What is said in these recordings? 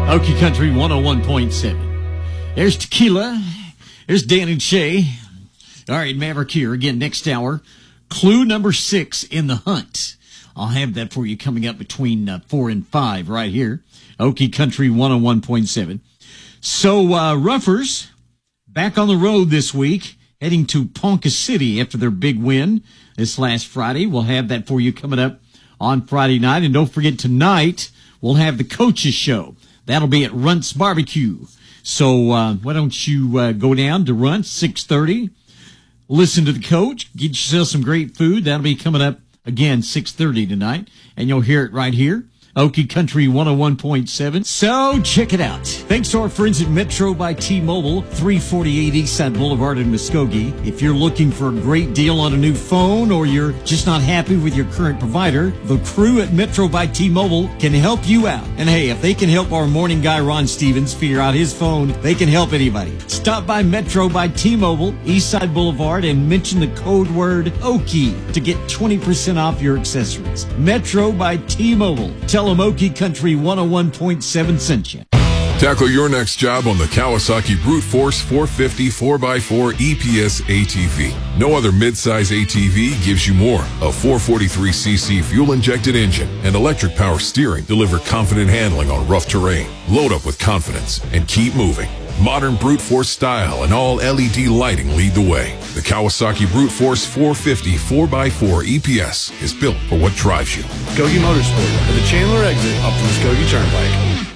Okie Country 101.7. There's Tequila. There's Dan and Shay. All right, Maverick here again next hour. Clue number 6 in the hunt. I'll have that for you coming up between 4 and 5 right here. Okie Country 101.7. So, Ruffers back on the road this week, heading to Ponca City after their big win this last Friday. We'll have that for you coming up on Friday night. And don't forget, tonight we'll have the Coaches Show. That'll be at Runt's Barbecue. So why don't you go down to Runt's, 6:30, listen to the coach, get yourself some great food. That'll be coming up again, 6:30 tonight. And you'll hear it right here. Okie Country 101.7. So check it out. Thanks to our friends at Metro by T-Mobile, 348 Eastside Boulevard in Muskogee. If you're looking for a great deal on a new phone or you're just not happy with your current provider, the crew at Metro by T-Mobile can help you out. And hey, if they can help our morning guy Ron Stevens figure out his phone, they can help anybody. Stop by Metro by T-Mobile, Eastside Boulevard, and mention the code word Okie to get 20% off your accessories. Metro by T-Mobile. Tell them Okie Country 101.7 sent you. Tackle your next job on the Kawasaki Brute Force 450 4x4 EPS ATV. No other midsize ATV gives you more. A 443cc fuel-injected engine and electric power steering deliver confident handling on rough terrain. Load up with confidence and keep moving. Modern Brute Force style and all LED lighting lead the way. The Kawasaki Brute Force 450 4x4 EPS is built for what drives you. Muskogee Motorsport at the Chandler exit off the Muskogee Turnpike.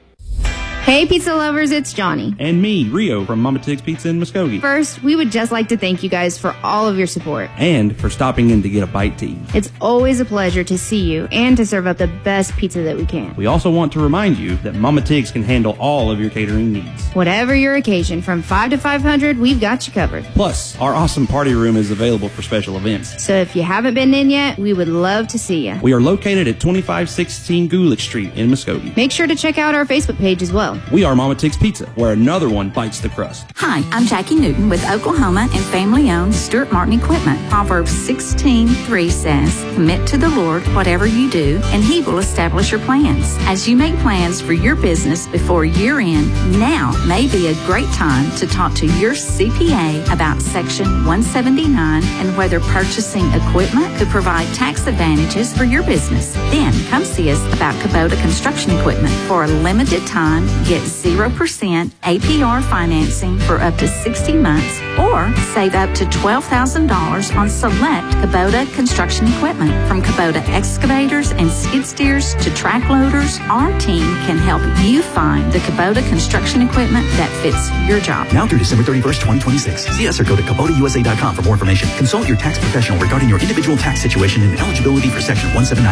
Hey, pizza lovers, it's Johnny. And me, Rio, from Mama Tig's Pizza in Muskogee. First, we would just like to thank you guys for all of your support. And for stopping in to get a bite to eat. It's always a pleasure to see you and to serve up the best pizza that we can. We also want to remind you that Mama Tig's can handle all of your catering needs. Whatever your occasion, from 5 to 500, we've got you covered. Plus, our awesome party room is available for special events. So if you haven't been in yet, we would love to see you. We are located at 2516 Gulick Street in Muskogee. Make sure to check out our Facebook page as well. We are Mama Tig's Pizza, where another one bites the crust. Hi, I'm Jackie Newton with Oklahoma and family-owned Stuart Martin Equipment. Proverbs 16:3 says, "Commit to the Lord whatever you do, and He will establish your plans." As you make plans for your business before year-end, now may be a great time to talk to your CPA about Section 179 and whether purchasing equipment could provide tax advantages for your business. Then come see us about Kubota Construction Equipment. For a limited time, get 0% APR financing for up to 60 months or save up to $12,000 on select Kubota construction equipment. From Kubota excavators and skid steers to track loaders, our team can help you find the Kubota construction equipment that fits your job. Now through December 31st, 2026. See us or go to KubotaUSA.com for more information. Consult your tax professional regarding your individual tax situation and eligibility for Section 179